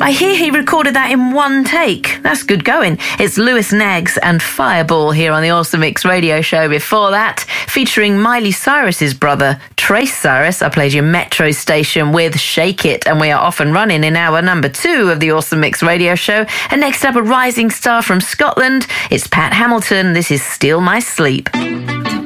I hear he recorded that in one take. That's good going. It's Lewis Naggs and Fireball here on the Awesome Mix radio show. Before that, featuring Miley Cyrus's brother, Trace Cyrus, I played you Metro Station with Shake It, and we are off and running in hour number 2 of the Awesome Mix radio show. And next up, a rising star from Scotland. It's Pat Hamilton. This is Steal My Sleep.